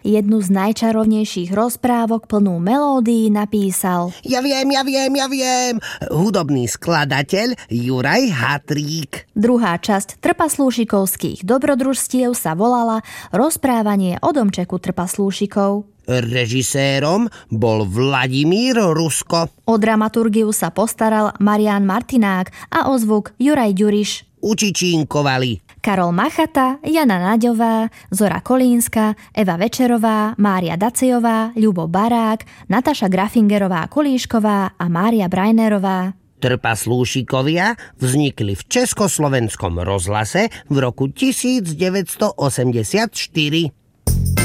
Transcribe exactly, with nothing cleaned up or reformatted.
Jednu z najčarovnejších rozprávok plnú melódií napísal Ja viem, ja viem, ja viem. Hudobný skladateľ Juraj Hatrík. Druhá časť trpaslúšikovských dobrodružstiev sa volala Rozprávanie o domčeku trpaslúšikov. Režisérom bol Vladimír Rusko. O dramaturgiu sa postaral Marián Martinák a o zvuk Juraj Ďuriš. Učičínkovali Karol Machata, Jana Naďová, Zora Kolínska, Eva Večerová, Mária Dacejová, Ľubo Barák, Nataša Grafingerová Kolíšková a Mária Brajnerová. Trpaslúšikovia vznikli v Československom rozhlase v roku devätnásť osemdesiatštyri.